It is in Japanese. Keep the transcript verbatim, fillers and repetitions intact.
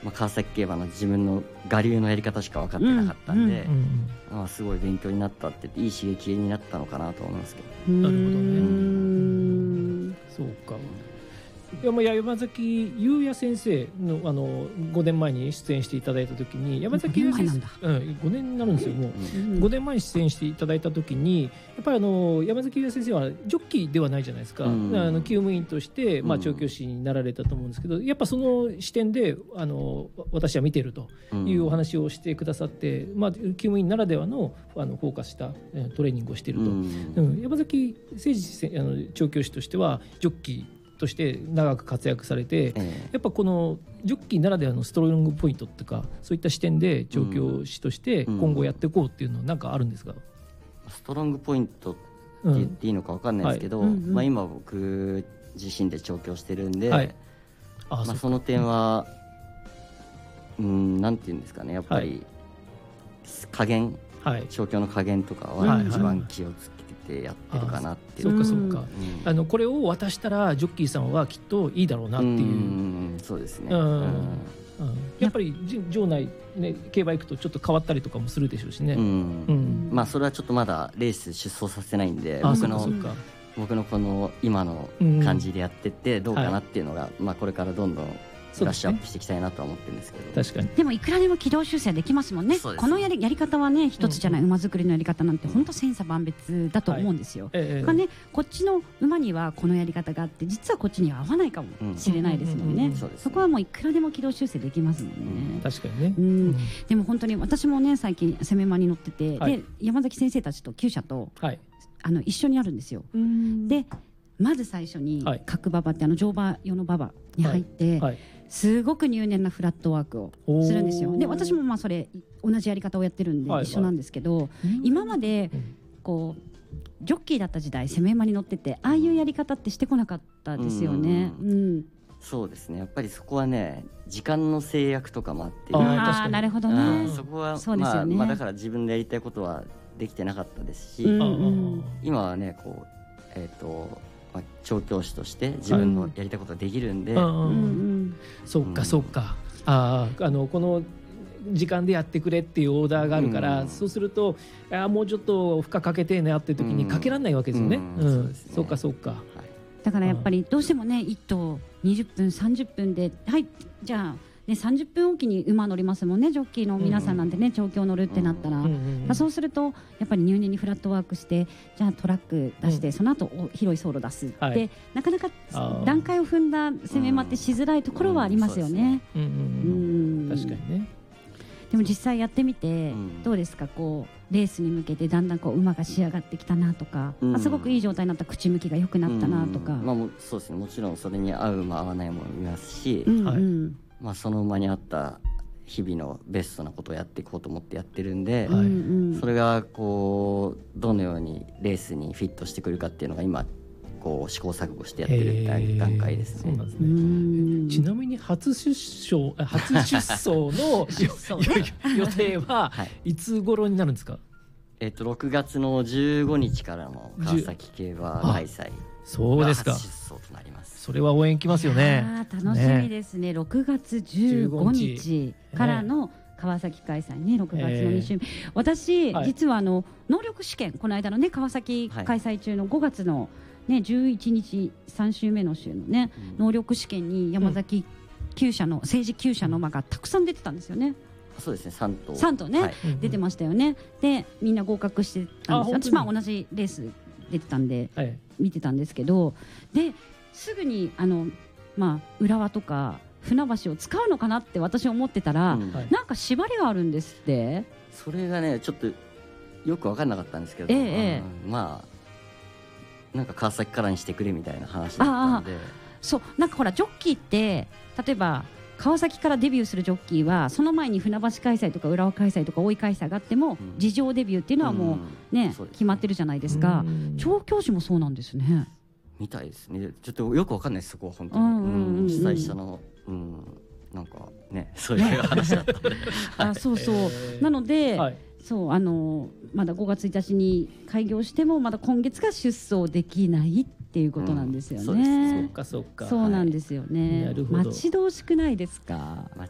まあ、川崎競馬の自分の我流のやり方しか分かってなかったんで、うんうんうん、まあ、すごい勉強になったっていい刺激になったのかなと思いますけど。 なるほどね、うん、そうか。いや、まあ、山崎優也先生 の, あのごねんまえに出演していただいた時に山崎優也先生、うん、ごねんになるんですよもう、うん、ごねんまえに出演していただいた時にやっぱりあの山崎優也先生はジョッキーではないじゃないですか、うん、あの厩務員として、まあ、調教師になられたと思うんですけど、やっぱその視点であの私は見てるというお話をしてくださって、まあ、厩務員ならでは の, あのフォーカスしたトレーニングをしていると、うんうん、山崎誠二あの調教師としてはジョッキーとして長く活躍されて、えー、やっぱこのジョッキーならではのストロングポイントっていうかそういった視点で調教師として今後やっていこうっていうのは何かあるんですか？ うん、ストロングポイントって言っていいのか分かんないですけど、うんはいまあ、今僕自身で調教してるんで、はいあまあ、その点はうんなんていうんですかねやっぱり、はい、加減、はい、調教の加減とかは一番気をつけてやってるかなっていう。 そうかそうか、うん、あのこれを渡したらジョッキーさんはきっといいだろうなっていう、うん、 そうですね、 うんうん、やっぱり場内、ね、競馬行くとちょっと変わったりとかもするでしょうしね、うんうん、まあそれはちょっとまだレース出走させないんで僕の僕のこの今の感じでやってってどうかなっていうのが、はいまあ、これからどんどんブラッシュアップしていきたいなとは思ってるんですけど、 確かにでもいくらでも軌道修正できますもんね。このや り, やり方はね一つじゃない、うん、馬作りのやり方なんて本当千差万別だと思うんですよ、はいええね、こっちの馬にはこのやり方があって実はこっちには合わないかもしれないですもんね。そこはもういくらでも軌道修正できますもんね、 うん、確かにね、 うん、でも本当に私もね最近攻め馬に乗ってて、はい、で山崎先生たちと厩舎と、はい、あの一緒にあるんですよ。でまず最初に角馬場ってあの乗馬用の馬場に入って、はいはいすごく入念なフラットワークをするんですよ。で私もまあそれ同じやり方をやってるんで一緒なんですけど、はいはい、今までこうジョッキーだった時代攻め馬に乗っててああいうやり方ってしてこなかったですよね。うん、うん、 そうですねやっぱりそこはね時間の制約とかもあってああなるほどねそこはそうですよね、 まあまあ、だから自分でやりたいことはできてなかったですし、うんうん、今はねこうえっ、ー、とまあ、調教師として自分のやりたいことができるんで、うんうんうん、 そうかそうか、ああのこの時間でやってくれっていうオーダーがあるから、うん、そうするとあもうちょっと負荷かけてねって時にかけられないわけですよね、うんうん、そうですね、そうかそうか、はい、 だからやっぱりどうしてもねいっ頭にじゅっぷんさんじゅっぷんではいじゃあね、さんじゅっぷんおきに馬乗りますもんねジョッキーの皆さんなんてね、うん、調教乗るってなったら、うんうんうん、そうするとやっぱり入念にフラットワークしてじゃあトラック出して、うん、その後広い走路出すって、はい、なかなか段階を踏んだ攻め馬ってしづらいところはありますよね。 確かにね。 でも実際やってみてどうですかこうレースに向けてだんだんこう馬が仕上がってきたなとか、うん、すごくいい状態になった口向きが良くなったなとか、 うんまあ、もそうですねもちろんそれに合う馬合わないものもいますし、 うんうんまあ、その馬に合った日々のベストなことをやっていこうと思ってやってるんで、 はい、 それがこうどのようにレースにフィットしてくるかっていうのが今こう試行錯誤してやってる段階ですね。 そうなんですね。ちなみに初出走初出走の予定はいつ頃になるんですか？ えっとろくがつのじゅうごにちからの川崎競馬開催そうですか。 初出走となります。 それは応援来ますよね。 楽しみですね。ろくがつじゅうごにちからの川崎開催ねろくがつのに週目、えー、私、はい、実はあの能力試験この間のね川崎開催中のごがつの、ね、じゅういちにちさん週目の週のね、うん、能力試験に山崎厩舎の政治厩舎の馬がたくさん出てたんですよね。 そうですねさん頭さん頭ね、はい、出てましたよね。でみんな合格してたんですよ。私まあ同じレース出てたんで、はい、見てたんですけどですぐにあの、まあ、浦和とか船橋を使うのかなって私思ってたら、うん、なんか縛りがあるんですって。 それがねちょっとよく分からなかったんですけど、ええうん、まあなんか川崎からにしてくれみたいな話だったんで。 そうなんかほらジョッキーって例えば川崎からデビューするジョッキーはその前に船橋開催とか浦和開催とか大井開催があっても、うん、事情デビューっていうのはもうね、うん、決まってるじゃないですか。調教師もそうなんですね。 みたいですね。ちょっとよくわかんないですそこは本当に、うんうんうん、主催者の、うん、なんかねそういう話だったんで、 あそうそう、えー、なので、はい、そうあのまだごがつついたちに開業してもまだ今月が出走できないっていうことなんですよね、うん、 そうかそうかそうなんですよね、 はい、なるほど。 待ち遠しくないですか？